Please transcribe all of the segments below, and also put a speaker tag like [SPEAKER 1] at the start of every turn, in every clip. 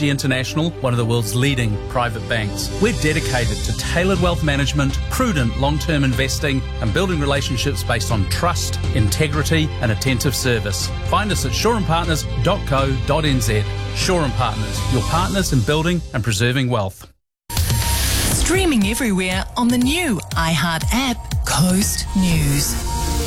[SPEAKER 1] Fidelity International, one of the world's leading private banks. We're dedicated to tailored wealth management, prudent long-term investing, and building relationships based on trust, integrity, and attentive service. Find us at shoreandpartners.co.nz. Shore and Partners, your partners in building and preserving wealth.
[SPEAKER 2] Streaming everywhere on the new iHeart app, Coast News.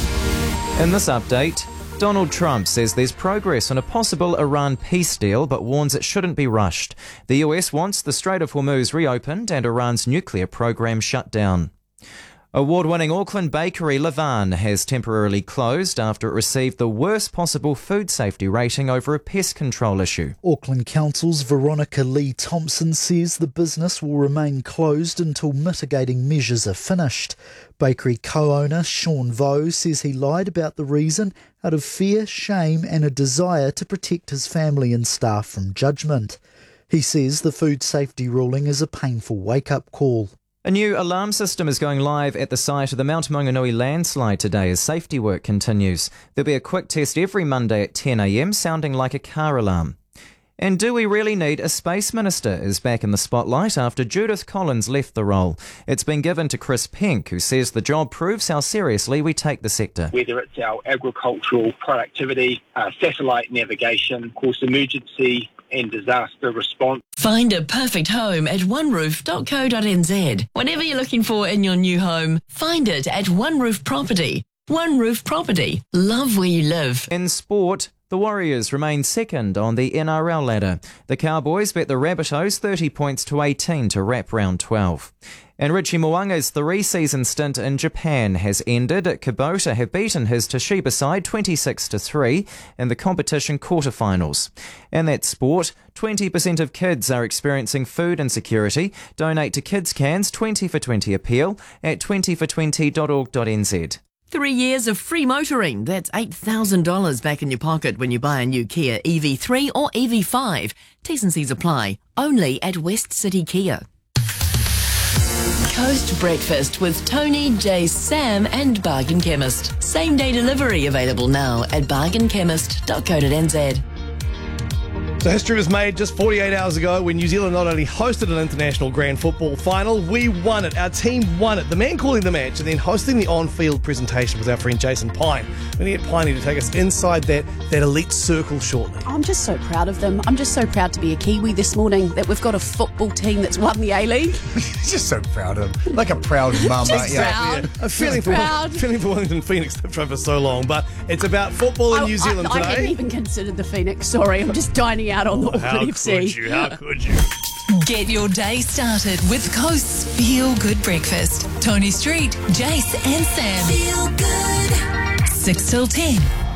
[SPEAKER 3] In this update, Donald Trump says there's progress on a possible Iran peace deal, but warns it shouldn't be rushed. The US wants the Strait of Hormuz reopened and Iran's nuclear program shut down. Award-winning Auckland bakery Levan has temporarily closed after it received the worst possible food safety rating over a pest control issue.
[SPEAKER 4] Auckland Council's Veronica Lee Thompson says the business will remain closed until mitigating measures are finished. Bakery co-owner Sean Vo says he lied about the reason out of fear, shame and a desire to protect his family and staff from judgment. He says the food safety ruling is a painful wake-up call.
[SPEAKER 3] A new alarm system is going live at the site of the Mount Maunganui landslide today as safety work continues. There'll be a quick test every Monday at 10 a.m, sounding like a car alarm. And do we really need a space minister is back in the spotlight after Judith Collins left the role. It's been given to Chris Penk, who says the job proves how seriously we take the sector.
[SPEAKER 5] Whether it's our agricultural productivity, satellite navigation, of course emergency and disaster response.
[SPEAKER 2] Find a perfect home at oneroof.co.nz. Whatever you're looking for in your new home, find it at One Roof Property. One Roof Property. Love where you live.
[SPEAKER 3] In sport, the Warriors remain second on the NRL ladder. The Cowboys bet the Rabbitohs 30 points to 18 to wrap round 12. And Richie Mo'unga's 3-season stint in Japan has ended. Kubota have beaten his Toshiba side 26-3 in the competition quarterfinals. And that's sport. 20% of kids are experiencing food insecurity. Donate to Kids Cans 20 for 20 appeal at 20for20.org.nz.
[SPEAKER 2] 3 years of free motoring. That's $8,000 back in your pocket when you buy a new Kia EV3 or EV5. T's and C's apply. Only at West City Kia. Coast Breakfast with Tony, Jace, Sam and Bargain Chemist. Same day delivery available now at bargainchemist.co.nz.
[SPEAKER 6] So history was made just 48 hours ago when New Zealand not only hosted an international grand football final, we won it. Our team won it. The man calling the match and then hosting the on-field presentation was our friend Jason Pine. We're going to get Piney to take us inside that elite circle shortly.
[SPEAKER 7] I'm just so proud of them. I'm just so proud to be a Kiwi this morning that we've got a football team that's won the A-League.
[SPEAKER 8] Just so proud of them. Like a proud mum, aren't you?
[SPEAKER 7] Proud.
[SPEAKER 6] Yeah. I'm feeling for Wellington Phoenix they've tried for so long, but it's about football in New Zealand today.
[SPEAKER 7] I hadn't even considered the Phoenix, sorry. I'm just dining out on the Auckland FC.
[SPEAKER 6] How could you?
[SPEAKER 2] Get your day started with Coast's Feel Good Breakfast. Tony Street, Jace and Sam. Feel good. 6 till 10